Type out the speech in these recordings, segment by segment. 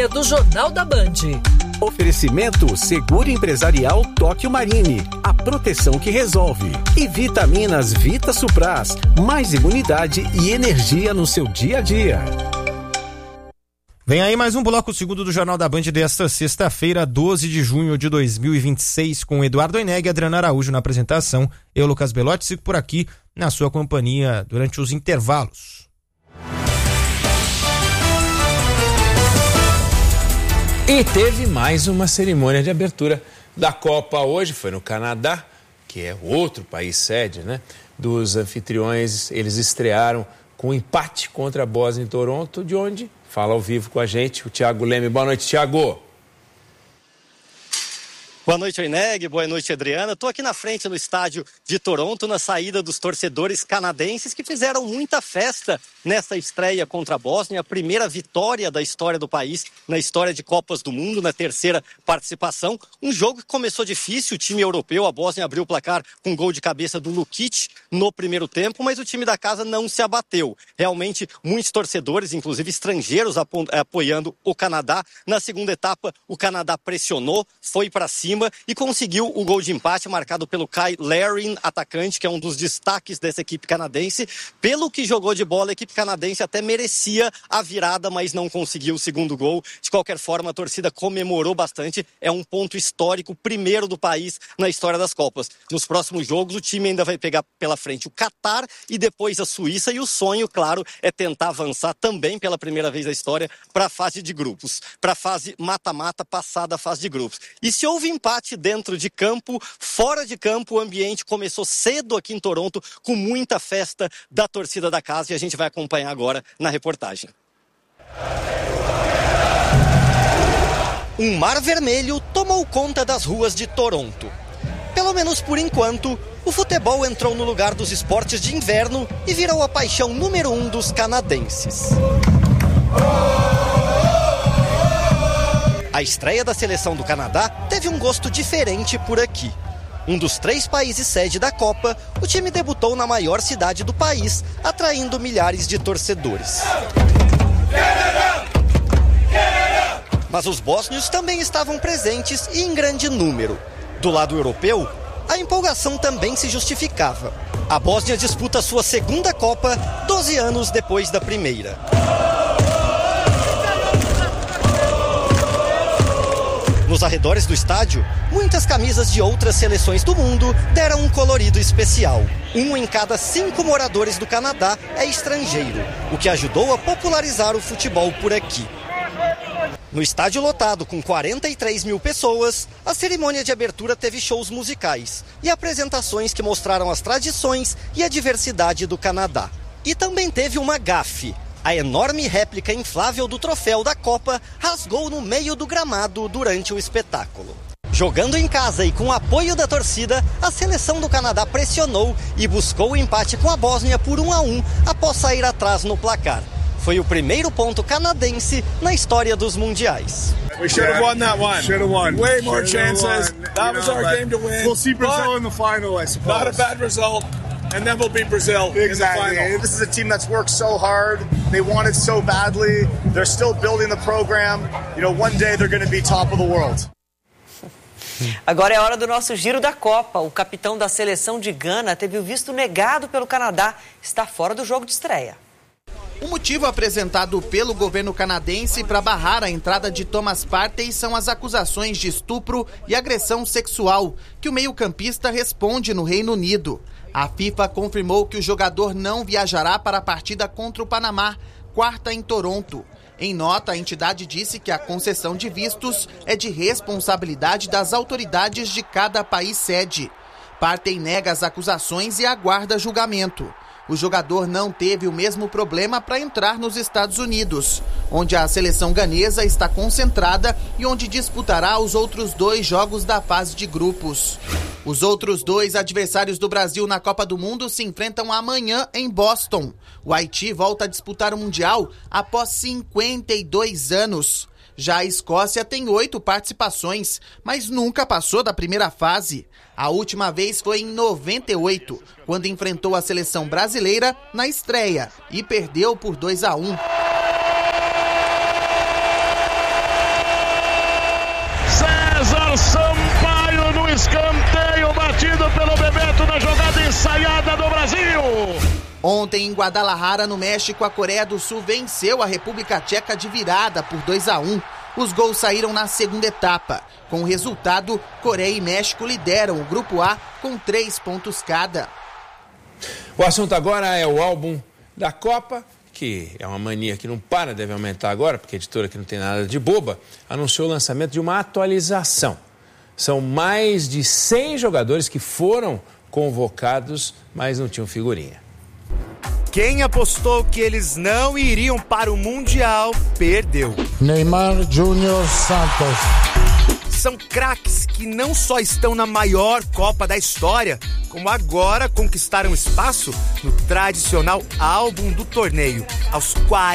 Repórter do Jornal da Band. Oferecimento Seguro Empresarial Tóquio Marine, a proteção que resolve. E vitaminas Vita Supras, mais imunidade e energia no seu dia a dia. Vem aí mais um bloco segundo do Jornal da Band desta sexta-feira, 12 de junho de 2026, com Eduardo Eneg e Adriana Araújo na apresentação. Eu, Lucas Belotti, sigo por aqui na sua companhia durante os intervalos. E teve mais uma cerimônia de abertura da Copa hoje, foi no Canadá, que é outro país sede, né? Dos anfitriões, eles estrearam com um empate contra a Bósnia em Toronto, de onde fala ao vivo com a gente o Thiago Leme. Boa noite, Thiago. Boa noite, Eneg. Boa noite, Adriana. Estou aqui na frente no estádio de Toronto, na saída dos torcedores canadenses que fizeram muita festa nessa estreia contra a Bósnia, a primeira vitória da história do país na história de Copas do Mundo, na terceira participação. Um jogo que começou difícil, o time europeu, a Bósnia abriu o placar com um gol de cabeça do Lukic no primeiro tempo, mas o time da casa não se abateu. Realmente, muitos torcedores, inclusive estrangeiros, apoiando o Canadá. Na segunda etapa, o Canadá pressionou, foi para cima e conseguiu o gol de empate marcado pelo Kyle Larin, atacante, que é um dos destaques dessa equipe canadense. Pelo que jogou de bola, a equipe canadense até merecia a virada, mas não conseguiu o segundo gol. De qualquer forma, a torcida comemorou bastante. É um ponto histórico, primeiro do país na história das Copas. Nos próximos jogos, o time ainda vai pegar pela frente o Catar e depois a Suíça. E o sonho, claro, é tentar avançar também pela primeira vez na história para a fase de grupos, para a fase mata-mata, passada a fase de grupos. E se houve empate dentro de campo, fora de campo, o ambiente começou cedo aqui em Toronto, com muita festa da torcida da casa, e a gente vai acompanhar agora na reportagem. Um mar vermelho tomou conta das ruas de Toronto. Pelo menos por enquanto, o futebol entrou no lugar dos esportes de inverno e virou a paixão número 1 dos canadenses. A estreia da seleção do Canadá teve um gosto diferente por aqui. Um dos 3 países sede da Copa, o time debutou na maior cidade do país, atraindo milhares de torcedores. Mas os bósnios também estavam presentes e em grande número. Do lado europeu, a empolgação também se justificava. A Bósnia disputa sua segunda Copa 12 anos depois da primeira. Nos arredores do estádio, muitas camisas de outras seleções do mundo deram um colorido especial. 1 em cada 5 moradores do Canadá é estrangeiro, o que ajudou a popularizar o futebol por aqui. No estádio lotado com 43 mil pessoas, a cerimônia de abertura teve shows musicais e apresentações que mostraram as tradições e a diversidade do Canadá. E também teve uma gafe. A enorme réplica inflável do troféu da Copa rasgou no meio do gramado durante o espetáculo. Jogando em casa e com apoio da torcida, a seleção do Canadá pressionou e buscou o empate com a Bósnia por 1-1 após sair atrás no placar. Foi o primeiro ponto canadense na história dos mundiais. We should have won that one. Should have won. Way more chances. That was our game to win. We'll see Brazil in the final, I suppose. Not a bad result. And then we'll beat Brazil in the final. This is a team that's worked so hard. They want it so badly. They're still building the program. You know, one day they're going to be top of the world. Agora é hora do nosso giro da Copa. O capitão da seleção de Gana teve o visto negado pelo Canadá. Está fora do jogo de estreia. O motivo apresentado pelo governo canadense para barrar a entrada de Thomas Partey são as acusações de estupro e agressão sexual que o meio-campista responde no Reino Unido. A FIFA confirmou que o jogador não viajará para a partida contra o Panamá, quarta em Toronto. Em nota, a entidade disse que a concessão de vistos é de responsabilidade das autoridades de cada país sede. Partey nega as acusações e aguarda julgamento. O jogador não teve o mesmo problema para entrar nos Estados Unidos, onde a seleção ganesa está concentrada e onde disputará os outros 2 jogos da fase de grupos. Os outros 2 adversários do Brasil na Copa do Mundo se enfrentam amanhã em Boston. O Haiti volta a disputar o Mundial após 52 anos. Já a Escócia tem 8 participações, mas nunca passou da primeira fase. A última vez foi em 98, quando enfrentou a seleção brasileira na estreia e perdeu por 2-1. Ontem, em Guadalajara, no México, a Coreia do Sul venceu a República Tcheca de virada por 2-1. Os gols saíram na segunda etapa. Com o resultado, Coreia e México lideram o Grupo A com 3 pontos cada. O assunto agora é o álbum da Copa, que é uma mania que não para, deve aumentar agora, porque a editora que não tem nada de boba, anunciou o lançamento de uma atualização. São mais de 100 jogadores que foram convocados, mas não tinham figurinha. Quem apostou que eles não iriam para o Mundial, perdeu. Neymar Júnior Santos. São craques que não só estão na maior Copa da história, como agora conquistaram espaço no tradicional álbum do torneio, aos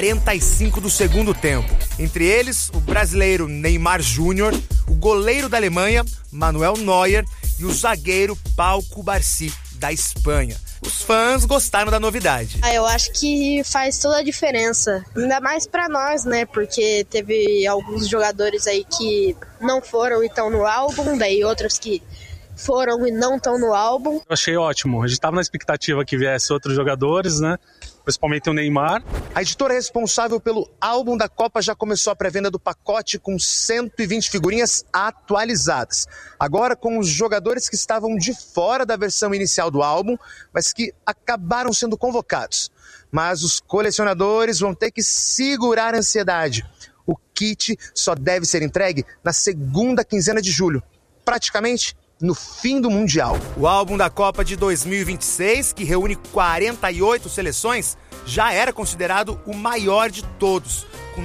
45 do segundo tempo. Entre eles, o brasileiro Neymar Júnior, o goleiro da Alemanha, Manuel Neuer, e o zagueiro Pau Cubarsí, da Espanha. Os fãs gostaram da novidade. Eu acho que faz toda a diferença, ainda mais pra nós, né? Porque teve alguns jogadores aí que não foram e estão no álbum, daí outros que foram e não estão no álbum. Eu achei ótimo, a gente estava na expectativa que viesse outros jogadores, né? Principalmente o Neymar. A editora responsável pelo álbum da Copa já começou a pré-venda do pacote com 120 figurinhas atualizadas. Agora com os jogadores que estavam de fora da versão inicial do álbum, mas que acabaram sendo convocados. Mas os colecionadores vão ter que segurar a ansiedade. O kit só deve ser entregue na segunda quinzena de julho, praticamente no fim do Mundial. O álbum da Copa de 2026, que reúne 48 seleções, já era considerado o maior de todos, com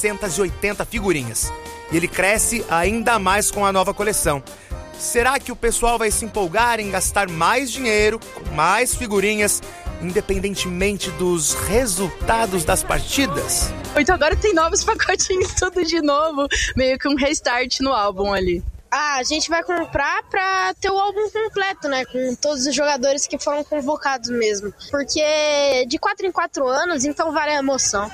980 figurinhas. E ele cresce ainda mais com a nova coleção. Será que o pessoal vai se empolgar em gastar mais dinheiro, com mais figurinhas, independentemente dos resultados das partidas? Então agora tem novos pacotinhos, tudo de novo, meio que um restart no álbum ali. A gente vai comprar pra ter o álbum completo, né? Com todos os jogadores que foram convocados mesmo. Porque de 4 em 4 anos, então vale a emoção.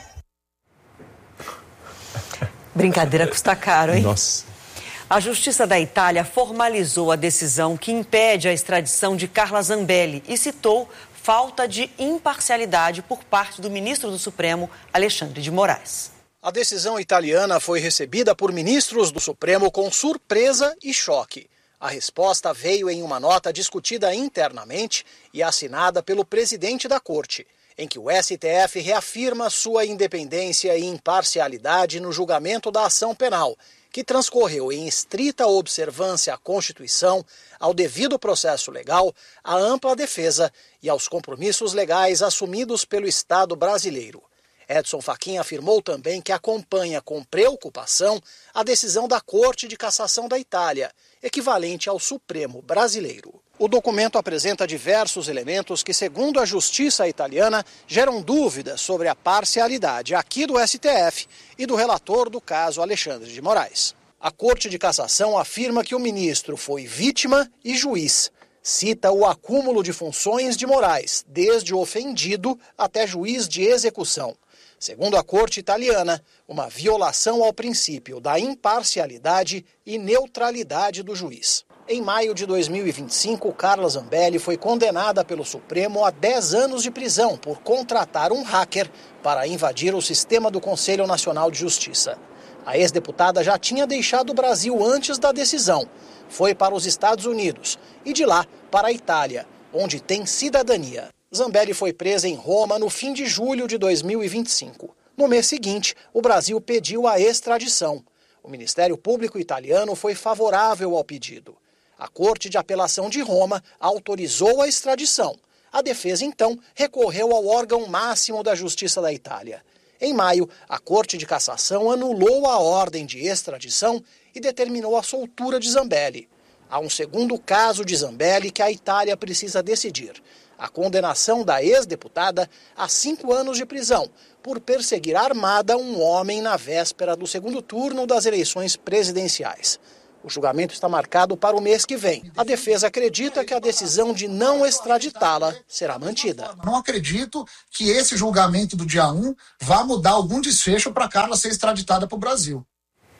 Brincadeira custa caro, hein? Nossa. A Justiça da Itália formalizou a decisão que impede a extradição de Carla Zambelli e citou falta de imparcialidade por parte do ministro do Supremo, Alexandre de Moraes. A decisão italiana foi recebida por ministros do Supremo com surpresa e choque. A resposta veio em uma nota discutida internamente e assinada pelo presidente da Corte, em que o STF reafirma sua independência e imparcialidade no julgamento da ação penal, que transcorreu em estrita observância à Constituição, ao devido processo legal, à ampla defesa e aos compromissos legais assumidos pelo Estado brasileiro. Edson Fachin afirmou também que acompanha com preocupação a decisão da Corte de Cassação da Itália, equivalente ao Supremo brasileiro. O documento apresenta diversos elementos que, segundo a Justiça italiana, geram dúvidas sobre a parcialidade aqui do STF e do relator do caso, Alexandre de Moraes. A Corte de Cassação afirma que o ministro foi vítima e juiz. Cita o acúmulo de funções de Moraes, desde ofendido até juiz de execução. Segundo a Corte italiana, uma violação ao princípio da imparcialidade e neutralidade do juiz. Em maio de 2025, Carla Zambelli foi condenada pelo Supremo a 10 anos de prisão por contratar um hacker para invadir o sistema do Conselho Nacional de Justiça. A ex-deputada já tinha deixado o Brasil antes da decisão. Foi para os Estados Unidos e de lá para a Itália, onde tem cidadania. Zambelli foi presa em Roma no fim de julho de 2025. No mês seguinte, o Brasil pediu a extradição. O Ministério Público italiano foi favorável ao pedido. A Corte de Apelação de Roma autorizou a extradição. A defesa, então, recorreu ao órgão máximo da Justiça da Itália. Em maio, a Corte de Cassação anulou a ordem de extradição e determinou a soltura de Zambelli. Há um segundo caso de Zambelli que a Itália precisa decidir: a condenação da ex-deputada a 5 anos de prisão por perseguir armada um homem na véspera do segundo turno das eleições presidenciais. O julgamento está marcado para o mês que vem. A defesa acredita que a decisão de não extraditá-la será mantida. Não acredito que esse julgamento do dia 1 vá mudar algum desfecho para Carla ser extraditada para o Brasil.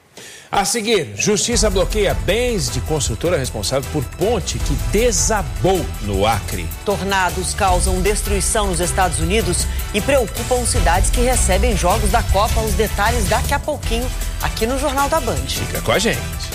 A seguir, justiça bloqueia bens de construtora responsável por ponte que desabou no Acre. Tornados causam destruição nos Estados Unidos e preocupam cidades que recebem jogos da Copa. Os detalhes daqui a pouquinho aqui no Jornal da Band. Fica com a gente.